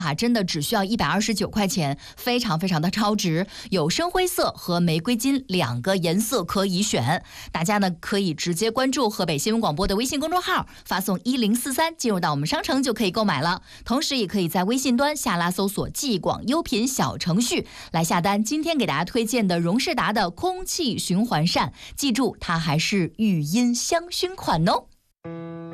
真的只需要129块钱，非常非常的超值，有深灰色和玫瑰金2个颜色可以选。大家呢可以直接关注河北新闻广播的微信公众号，发送1043进入到我们商城就可以购买了。同时也可以在微信端下拉搜索既广优品小程序来下单今天给大家推荐的荣仕达的空气循环扇，记住它还是语音香薰款哦。